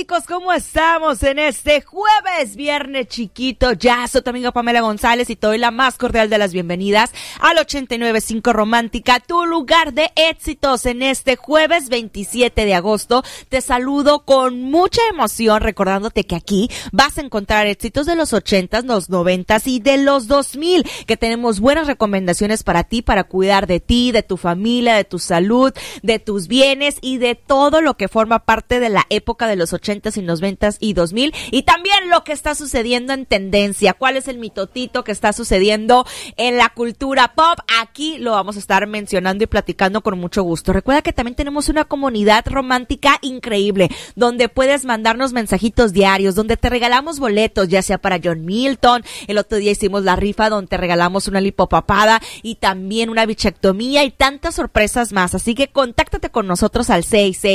chicos, ¿cómo estamos en este jueves, viernes chiquito? Ya soy tu amiga Pamela González y te doy la más cordial de las bienvenidas al 89.5 Romántica, tu lugar de éxitos en este jueves 27 de agosto. Te saludo con mucha emoción recordándote que aquí vas a encontrar éxitos de los 80s, los 90s y de los 2000, que tenemos buenas recomendaciones para ti, para cuidar de ti, de tu familia, de tu salud, de tus bienes y de todo lo que forma parte de la época de los 80s y 90s y 2000, y también lo que está sucediendo en tendencia, cuál es el mitotito que está sucediendo en la cultura pop. Aquí lo vamos a estar mencionando y platicando con mucho gusto. Recuerda que también tenemos una comunidad romántica increíble, donde puedes mandarnos mensajitos diarios, donde te regalamos boletos, ya sea para John Milton. El otro día hicimos la rifa donde te regalamos una lipopapada y también una bichectomía y tantas sorpresas más. Así que contáctate con nosotros al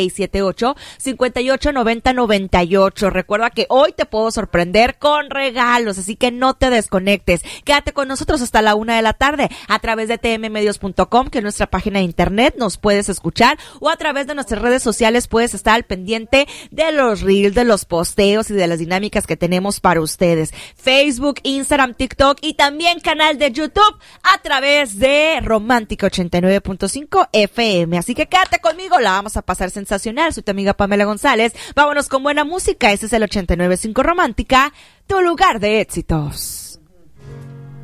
6678-589098. Recuerda que hoy te puedo sorprender con regalos, así que no te desconectes. Quédate con nosotros hasta la 1 de la tarde a través de tmmedios.com, que es nuestra página de internet, nos puedes escuchar, o a través de nuestras redes sociales puedes estar al pendiente de los reels, de los posteos y de las dinámicas que tenemos para ustedes. Facebook, Instagram, TikTok y también canal de YouTube a través de Romántica 89.5 FM. Así que quédate conmigo, la vamos a pasar sensacional. Soy tu amiga Pamela González. Vámonos con buena música. Este es el 89.5 Romántica, tu lugar de éxitos.